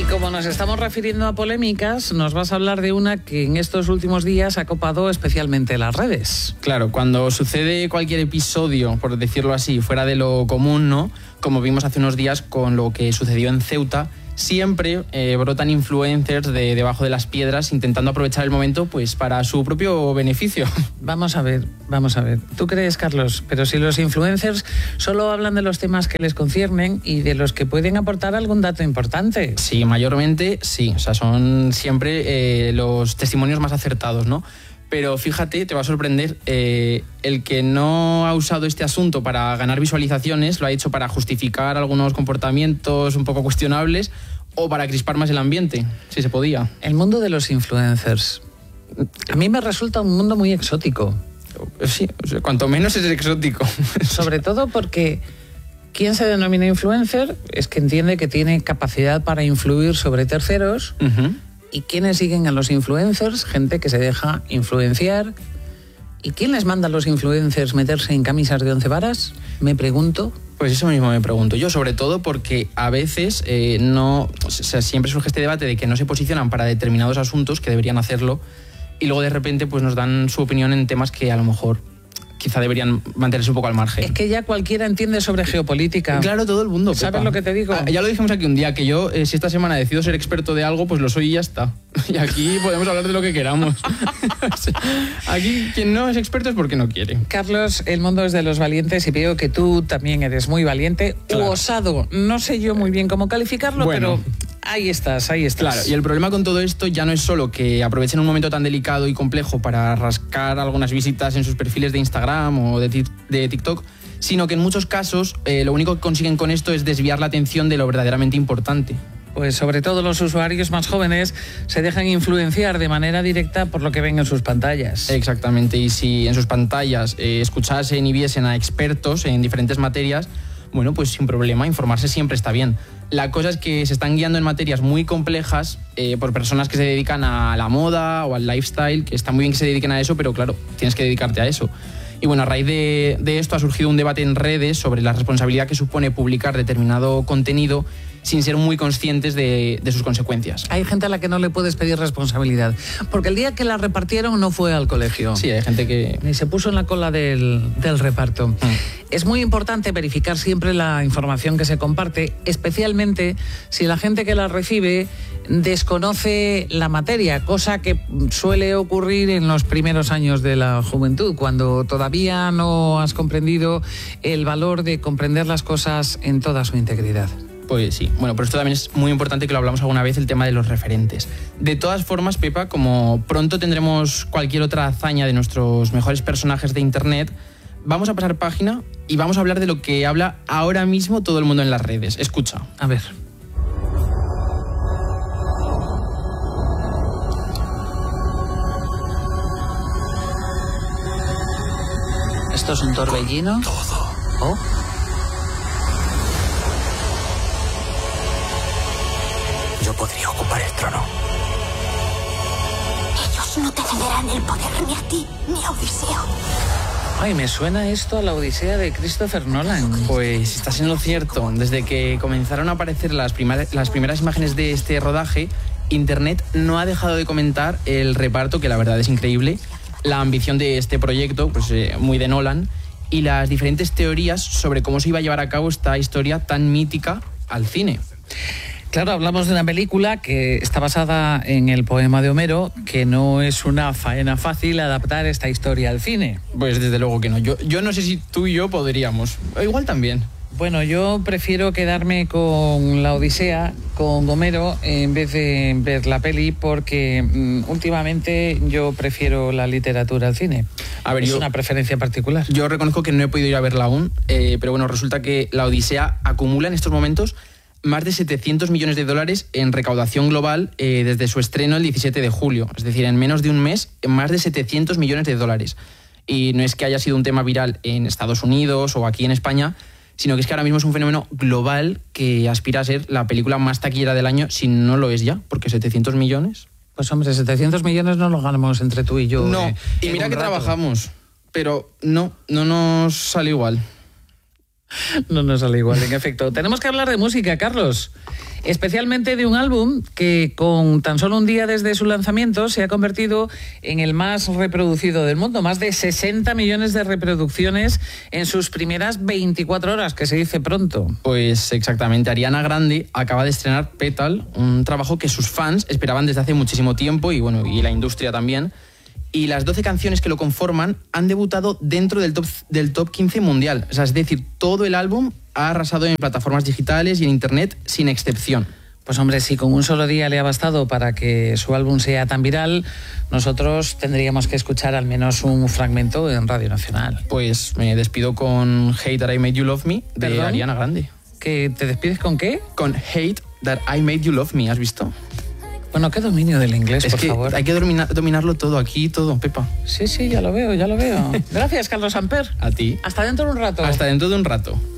Como nos estamos refiriendo a polémicas, nos vas a hablar de una que en estos últimos días ha copado especialmente las redes. Claro, cuando sucede cualquier episodio, por decirlo así, fuera de lo común, ¿no? Como vimos hace unos días con lo que sucedió en Ceuta, siempre brotan influencers de debajo de las piedras intentando aprovechar el momento pues para su propio beneficio. Vamos a ver. ¿Tú crees, Carlos? Pero si los influencers solo hablan de los temas que les conciernen y de los que pueden aportar algún dato importante. Sí, mayormente sí. O sea, son siempre los testimonios más acertados, ¿no? Pero fíjate, te va a sorprender, el que no ha usado este asunto para ganar visualizaciones, lo ha hecho para justificar algunos comportamientos un poco cuestionables o para crispar más el ambiente, si se podía. El mundo de los influencers, a mí me resulta un mundo muy exótico. Sí, o sea, cuanto menos es exótico. Sobre todo porque quien se denomina influencer es que entiende que tiene capacidad para influir sobre terceros. Uh-huh. ¿Y quiénes siguen a los influencers? Gente que se deja influenciar. ¿Y quién les manda a los influencers meterse en camisas de 11 varas? Me pregunto. Pues eso mismo me pregunto yo, sobre todo porque a veces siempre surge este debate de que no se posicionan para determinados asuntos que deberían hacerlo y luego de repente pues nos dan su opinión en temas que a lo mejor quizá deberían mantenerse un poco al margen. Es que ya cualquiera entiende sobre geopolítica. Claro, todo el mundo. ¿Sabes Pepa? Lo que te digo? Ya lo dijimos aquí un día, que yo, si esta semana decido ser experto de algo, pues lo soy y ya está. Y aquí podemos hablar de lo que queramos. Aquí quien no es experto es porque no quiere. Carlos, el mundo es de los valientes y veo que tú también eres muy valiente. Claro. U osado. No sé yo muy bien cómo calificarlo, bueno, pero ahí estás. Claro, y el problema con todo esto ya no es solo que aprovechen un momento tan delicado y complejo para rascar algunas visitas en sus perfiles de Instagram o de TikTok, sino que en muchos casos lo único que consiguen con esto es desviar la atención de lo verdaderamente importante. Pues sobre todo los usuarios más jóvenes se dejan influenciar de manera directa por lo que ven en sus pantallas. Exactamente, y si en sus pantallas escuchasen y viesen a expertos en diferentes materias, bueno, pues sin problema, informarse siempre está bien. La cosa es que se están guiando en materias muy complejas por personas que se dedican a la moda o al lifestyle, que está muy bien que se dediquen a eso, pero claro, tienes que dedicarte a eso. Y bueno, a raíz de esto ha surgido un debate en redes sobre la responsabilidad que supone publicar determinado contenido sin ser muy conscientes de sus consecuencias. Hay gente a la que no le puedes pedir responsabilidad, porque el día que la repartieron no fue al colegio. Sí, hay gente que ni se puso en la cola del reparto. Es muy importante verificar siempre la información que se comparte, especialmente si la gente que la recibe desconoce la materia, cosa que suele ocurrir en los primeros años de la juventud, cuando todavía no has comprendido el valor de comprender las cosas en toda su integridad. Pues sí, bueno, pero esto también es muy importante que lo hablamos alguna vez, el tema de los referentes. De todas formas, Pepa, como pronto tendremos cualquier otra hazaña de nuestros mejores personajes de internet, vamos a pasar página y vamos a hablar de lo que habla ahora mismo todo el mundo en las redes. Escucha. A ver. ¿Esto es un torbellino? Todo. ¿Oh? Yo podría ocupar el trono. Ellos no te cederán el poder ni a ti ni a Odiseo. Ay, me suena esto a la Odisea de Christopher Nolan. Pues estás en lo cierto. Desde que comenzaron a aparecer las primeras imágenes de este rodaje, Internet no ha dejado de comentar el reparto, que la verdad es increíble, la ambición de este proyecto, pues muy de Nolan, y las diferentes teorías sobre cómo se iba a llevar a cabo esta historia tan mítica al cine. Claro, hablamos de una película que está basada en el poema de Homero, que no es una faena fácil adaptar esta historia al cine. Pues desde luego que no. Yo no sé si tú y yo podríamos. Igual también. Bueno, yo prefiero quedarme con la Odisea, con Homero, en vez de ver la peli, porque últimamente yo prefiero la literatura al cine. A ver, es una preferencia particular. Yo reconozco que no he podido ir a verla aún, pero bueno, resulta que la Odisea acumula en estos momentos más de 700 millones de dólares en recaudación global desde su estreno el 17 de julio. Es decir, en menos de un mes, más de 700 millones de dólares. Y no es que haya sido un tema viral en Estados Unidos o aquí en España, sino que es que ahora mismo es un fenómeno global que aspira a ser la película más taquillera del año, si no lo es ya, porque 700 millones... Pues hombre, 700 millones no los ganamos entre tú y yo. No, y mira que trabajamos, pero no nos sale igual. No nos sale igual, en efecto. Tenemos que hablar de música, Carlos. Especialmente de un álbum que con tan solo un día desde su lanzamiento se ha convertido en el más reproducido del mundo. Más de 60 millones de reproducciones en sus primeras 24 horas, que se dice pronto. Pues exactamente. Ariana Grande acaba de estrenar Petal, un trabajo que sus fans esperaban desde hace muchísimo tiempo y la industria también. Y las 12 canciones que lo conforman han debutado dentro del top 15 mundial. O sea, es decir, todo el álbum ha arrasado en plataformas digitales y en internet sin excepción. Pues hombre, si con un solo día le ha bastado para que su álbum sea tan viral, nosotros tendríamos que escuchar al menos un fragmento en Radio Nacional. Pues me despido con Hate That I Made You Love Me de ¿Perdón? Ariana Grande. ¿Que te despides con qué? Con Hate That I Made You Love Me, ¿has visto? Bueno, qué dominio del inglés, por favor. Es que hay que dominarlo todo, aquí todo, Pepa. Sí, ya lo veo. Gracias, Carlos Samper. A ti. Hasta dentro de un rato. Hasta dentro de un rato.